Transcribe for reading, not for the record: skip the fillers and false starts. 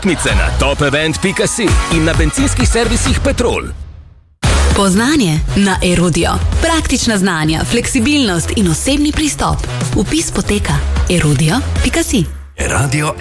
Mice na topevent.si in na bencinskih servisih Petrol. Poznanje na Erudio. Praktična znanja, fleksibilnost in osebni pristop. Vpis poteka erudio.si. Radio